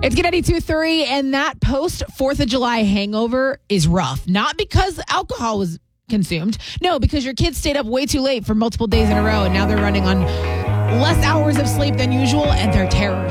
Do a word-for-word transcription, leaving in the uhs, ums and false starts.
It's Good ninety-two three, and that post fourth of July hangover is rough. Not because alcohol was consumed. No, because your kids stayed up way too late for multiple days in a row, and now they're running on less hours of sleep than usual, and they're terrors.